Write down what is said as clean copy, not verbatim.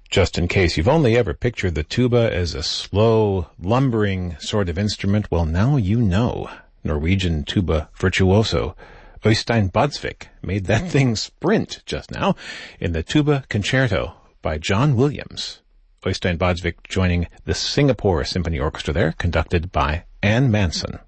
Just in case you've only ever pictured the tuba as a slow, lumbering sort of instrument, well, now you know. Norwegian tuba virtuoso Øystein Båtsvik made that thing sprint just now in the Tuba Concerto by John Williams. Øystein Båtsvik joining the Singapore Symphony Orchestra there, conducted by Anne Manson.